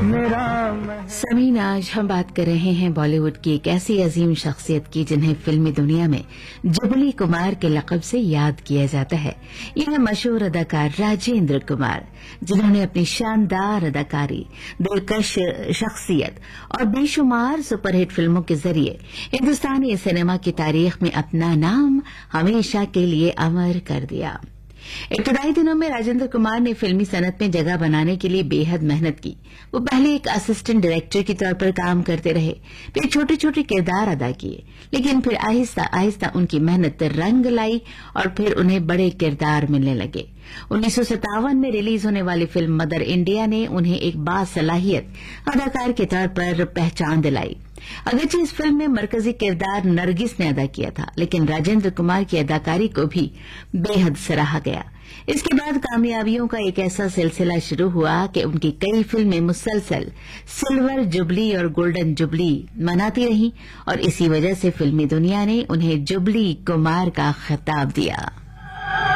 समीन, आज हम बात कर रहे हैं बॉलीवुड की एक ऐसी अजीम शख्सियत की जिन्हें फिल्मी दुनिया में जुबली कुमार के लक़ब से याद किया जाता है। ये है मशहूर अदाकार राजेंद्र कुमार, जिन्होंने अपनी शानदार अदाकारी, दिलकश शख्सियत और बेशुमार सुपरहिट फिल्मों के जरिए हिंदुस्तानी सिनेमा की तारीख में अपना नाम हमेशा के लिए अमर कर दिया। इब्तदाई दिनों में राजेंद्र कुमार ने फिल्मी सनत में जगह बनाने के लिए बेहद मेहनत की। वो पहले एक असिस्टेंट डायरेक्टर के तौर पर काम करते रहे, फिर छोटे छोटे किरदार अदा किए, लेकिन फिर आहिस्ता आहिस्ता उनकी मेहनत रंग लाई और फिर उन्हें बड़े किरदार मिलने लगे। 1957 में रिलीज होने वाली फिल्म मदर इंडिया ने उन्हें एक बासलाहियत अदाकार के तौर पर पहचान दिलाई। अगरचे इस फिल्म में मरकजी किरदार नरगिस ने अदा किया था, लेकिन राजेंद्र कुमार की अदाकारी को भी बेहद सराहा गया। इसके बाद कामयाबियों का एक ऐसा सिलसिला शुरू हुआ कि उनकी कई फिल्में मुसलसल सिल्वर जुबली और गोल्डन जुबली मनाती रहीं और इसी वजह से फिल्मी दुनिया ने उन्हें जुबली कुमार का खिताब दिया।